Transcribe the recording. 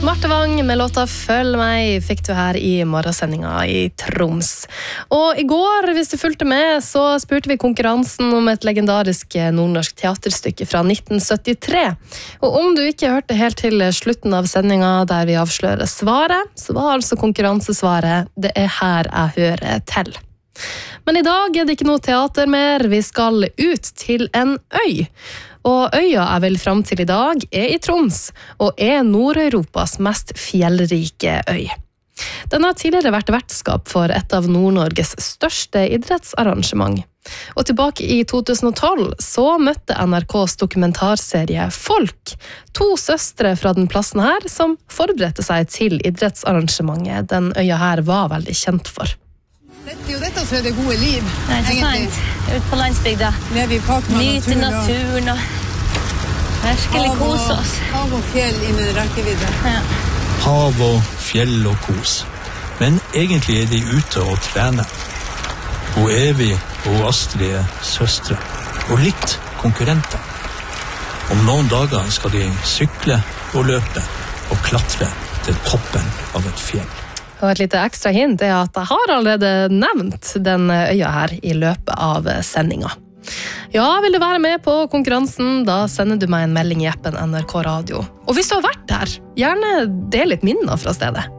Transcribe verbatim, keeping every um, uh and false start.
Marte Wang med låta Følg meg fikk du her i morgensendinga i Troms. Og i går, hvis du fulgte med, så spurte vi konkurransen om et legendarisk nordnorsk teaterstykke fra nitten syttitre. Og om du ikke hørte helt til slutten av sendinga der vi avslører svaret, så var altså konkurransesvaret Det er her jeg hører til. Men i dag er det ikke noe teater mer, vi skal ut til en øy. Og øya jeg vil fram til i dag er i Troms, og er Nord-Europas mest fjellrike øy. Den har tidligere vært vertskap for et av Nord-Norges største idrettsarrangement. Og tilbake i to tusen og tolv så møtte N R K's dokumentarserie Folk to søstre fra den plassen her som forberedte seg til idrettsarrangementet den øya her var veldig kjent for. Dette er jo dette som er det gode liv, Nei, ikke egentlig. sant. Ut på landsbygda. Leve i pakt med Nyte naturen, naturen og virkelig Hav og- kose oss. Hav og fjell innen rekkevidde. Ja. Hav og fjell og kos. Men egentlig er de ute og trener. Hun Evy og Astrid er søstre, og litt konkurrenter. Om noen dager skal de sykle og løpe og klatre til toppen av et fjell. Og et lite ekstra hint er at jeg har allerede nevnt den øya her i løpet av sendinga. Ja, vil du være med på konkurransen, da sender du meg en melding i appen N R K Radio. Og hvis du har vært der, gjerne del litt minner fra stedet.